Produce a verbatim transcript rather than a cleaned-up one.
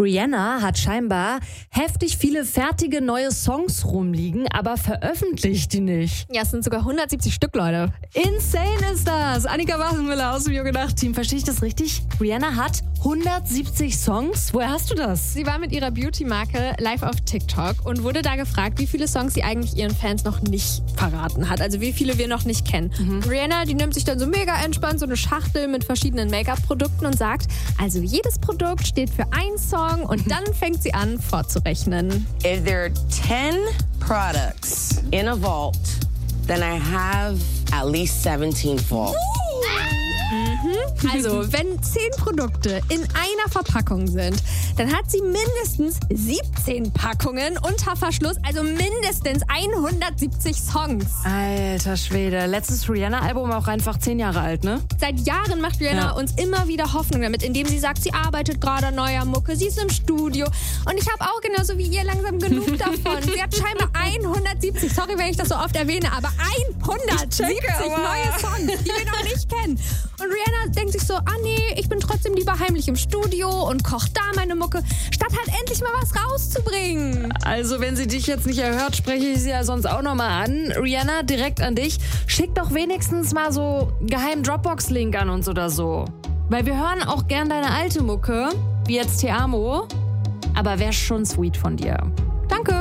Rihanna hat scheinbar heftig viele fertige neue Songs rumliegen, aber veröffentlicht die nicht. Ja, es sind sogar hundertsiebzig Stück, Leute. Insane ist das. Annika Wachenmüller aus dem Jugend acht Team. Verstehe ich das richtig? Rihanna hat hundertsiebzig Songs? Woher hast du das? Sie war mit ihrer Beauty-Marke live auf TikTok und wurde da gefragt, wie viele Songs sie eigentlich ihren Fans noch nicht verraten hat. Also wie viele wir noch nicht kennen. Mhm. Rihanna, die nimmt sich dann so mega entspannt so eine Schachtel mit verschiedenen Make-up-Produkten und sagt, also jedes Produkt steht für einen Song und dann fängt sie an vorzurechnen. If there are ten products in a vault, then I have at least seventeen vaults. Mhm. Also, wenn zehn Produkte in einer Verpackung sind, dann hat sie mindestens siebzehn Packungen unter Verschluss, also mindestens hundertsiebzig Songs. Alter Schwede, letztes Rihanna-Album auch einfach zehn Jahre alt, ne? Seit Jahren macht Rihanna ja. uns immer wieder Hoffnung damit, indem sie sagt, sie arbeitet gerade an neuer Mucke, sie ist im Studio und ich habe auch genauso wie ihr langsam genug davon. Sie hat scheinbar hundertsiebzig, sorry, wenn ich das so oft erwähne, aber hundertsiebzig neue Songs, die wir noch nicht kennen. Und Rihanna denkt sich so, ah nee, ich bin trotzdem lieber heimlich im Studio und kocht da meine Mucke, statt halt endlich mal was rauszubringen. Also wenn sie dich jetzt nicht erhört, spreche ich sie ja sonst auch nochmal an. Rihanna, direkt an dich. Schick doch wenigstens mal so einen geheimen Dropbox-Link an uns oder so. Weil wir hören auch gern deine alte Mucke, wie jetzt Te Amo. Aber wär schon sweet von dir. Danke.